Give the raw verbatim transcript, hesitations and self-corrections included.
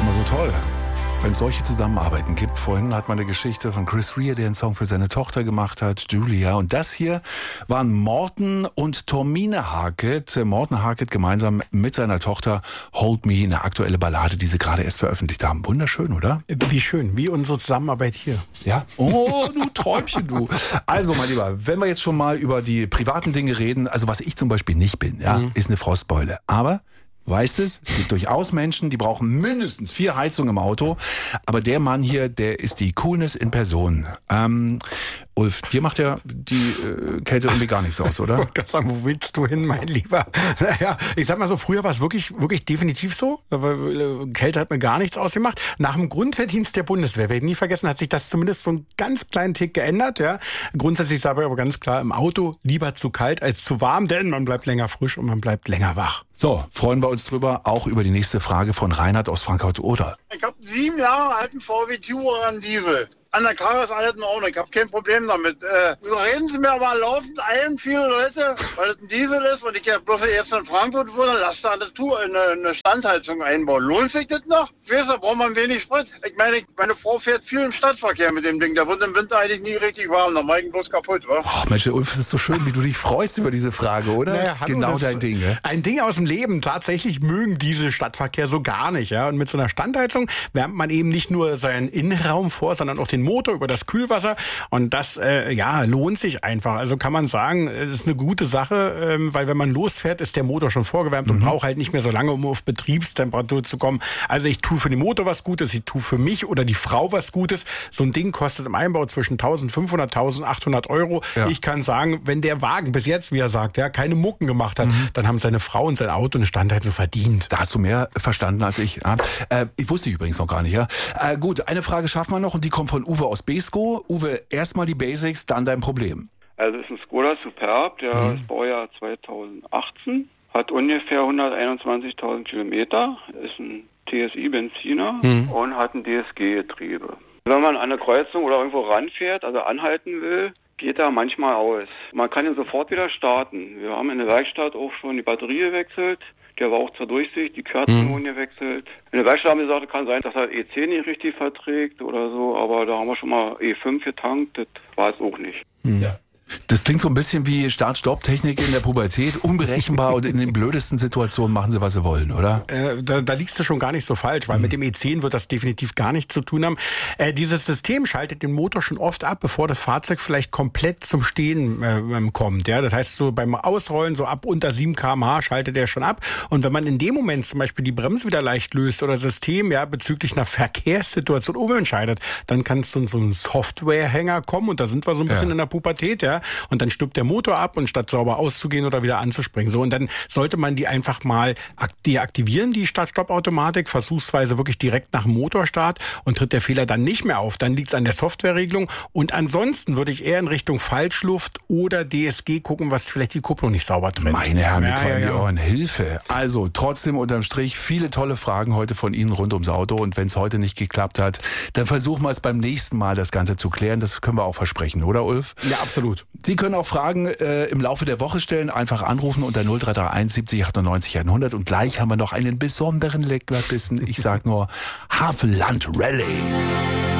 immer so toll, wenn es solche Zusammenarbeiten gibt. Vorhin hat man eine Geschichte von Chris Rea, der einen Song für seine Tochter gemacht hat, Julia. Und das hier waren Morten und Tormine Harket. Morten Harket gemeinsam mit seiner Tochter Hold Me, eine aktuelle Ballade, die sie gerade erst veröffentlicht haben. Wunderschön, oder? Wie schön, wie unsere Zusammenarbeit hier. Ja? Oh, du Träumchen, du. Also, mein Lieber, wenn wir jetzt schon mal über die privaten Dinge reden, also was ich zum Beispiel nicht bin, ja, mhm. ist eine Frostbeule. Aber weißt es, es gibt durchaus Menschen, die brauchen mindestens vier Heizungen im Auto. Aber der Mann hier, der ist die Coolness in Person. Ähm, Ulf, dir macht ja die äh, Kälte irgendwie gar nichts aus, oder? Ich wollte gerade sagen, wo willst du hin, mein Lieber? Naja, ich sag mal so, früher war es wirklich, wirklich definitiv so. Kälte hat mir gar nichts ausgemacht. Nach dem Grundwehrdienst der Bundeswehr, werde ich nie vergessen, hat sich das zumindest so einen ganz kleinen Tick geändert. Ja. Grundsätzlich sage ich aber ganz klar, im Auto lieber zu kalt als zu warm, denn man bleibt länger frisch und man bleibt länger wach. So, freuen wir uns drüber, auch über die nächste Frage von Reinhard aus Frankfurt-Oder. Ich habe sieben Jahre alten V W Touran Diesel. An der Karre ist alles in Ordnung, ich habe kein Problem damit. Äh, überreden Sie mir aber laufend ein, viele Leute, weil es ein Diesel ist und ich ja bloß jetzt in Frankfurt wohne, lasst da eine, eine, eine Standheizung einbauen. Lohnt sich das noch? Ich weiß, da braucht man wenig Sprit. Ich meine, ich, meine Frau fährt viel im Stadtverkehr mit dem Ding. Da wird im Winter eigentlich nie richtig warm, dann mach ich ihn bloß kaputt, wa? Ach Mensch, Ulf, es ist so schön, wie du dich freust über diese Frage, oder? Naja, hallo, genau dein Ding, ne? Ein Ding aus dem Leben. Tatsächlich mögen diese Stadtverkehr so gar nicht, ja. Und mit so einer Standheizung wärmt man eben nicht nur seinen Innenraum vor, sondern auch den Motor über das Kühlwasser. Und das, äh, ja, lohnt sich einfach. Also kann man sagen, es ist eine gute Sache, ähm, weil wenn man losfährt, ist der Motor schon vorgewärmt mhm. und braucht halt nicht mehr so lange, um auf Betriebstemperatur zu kommen. Also ich tue für den Motor was Gutes, ich tue für mich oder die Frau was Gutes. So ein Ding kostet im Einbau zwischen eintausendfünfhundert, eintausendachthundert Euro. Ja. Ich kann sagen, wenn der Wagen bis jetzt, wie er sagt, ja, keine Mucken gemacht hat, mhm. dann haben seine Frau und sein Auto eine Standheizung verdient. Da hast du mehr verstanden als ich. Ja. Äh, ich wusste ich übrigens noch gar nicht. Ja. Äh, gut, eine Frage schaffen wir noch und die kommt von Uwe aus Beeskow. Uwe, erstmal die Basics, dann dein Problem. Also es ist ein Skoda Superb, der mhm. ist Baujahr zweitausendachtzehn, hat ungefähr hunderteinundzwanzigtausend Kilometer, ist ein T S I-Benziner mhm. und hat ein D S G-Getriebe. Wenn man an eine Kreuzung oder irgendwo ranfährt, also anhalten will, geht er manchmal aus. Man kann ihn sofort wieder starten. Wir haben in der Werkstatt auch schon die Batterie gewechselt. Der war auch zur Durchsicht, die Kerzen wurden gewechselt. In der Werkstatt haben wir gesagt, kann sein, dass er E zehn nicht richtig verträgt oder so, aber da haben wir schon mal E fünf getankt, das war es auch nicht. Ja. Das klingt so ein bisschen wie Start-Stopp-Technik in der Pubertät, unberechenbar und in den blödesten Situationen machen sie, was sie wollen, oder? Äh, da, da liegst du schon gar nicht so falsch, weil mhm. mit dem E zehn wird das definitiv gar nichts zu tun haben. Äh, dieses System schaltet den Motor schon oft ab, bevor das Fahrzeug vielleicht komplett zum Stehen äh, kommt. Ja? Das heißt, so beim Ausrollen, so ab unter sieben Kilometer pro Stunde schaltet er schon ab. Und wenn man in dem Moment zum Beispiel die Bremse wieder leicht löst oder das System ja bezüglich einer Verkehrssituation umentscheidet, dann kann es so, so ein Softwarehänger kommen und da sind wir so ein bisschen ja. in der Pubertät, ja. Und dann stirbt der Motor ab und statt sauber auszugehen oder wieder anzuspringen. So, und dann sollte man die einfach mal deaktivieren, die Start-Stopp-Automatik, versuchsweise wirklich direkt nach dem Motorstart und tritt der Fehler dann nicht mehr auf. Dann liegt es an der Softwareregelung und ansonsten würde ich eher in Richtung Falschluft oder D S G gucken, was vielleicht die Kupplung nicht sauber trennt. Meine Herren, ja, wir ja, die ja. Ohren. Hilfe. Also trotzdem unterm Strich viele tolle Fragen heute von Ihnen rund ums Auto und wenn es heute nicht geklappt hat, dann versuchen wir es beim nächsten Mal das Ganze zu klären. Das können wir auch versprechen, oder Ulf? Ja, absolut. Sie können auch Fragen äh, im Laufe der Woche stellen, einfach anrufen unter null drei drei eins siebzig achtundneunzig hundert und gleich haben wir noch einen besonderen Leckerbissen. Ich sag nur Havelland Rallye.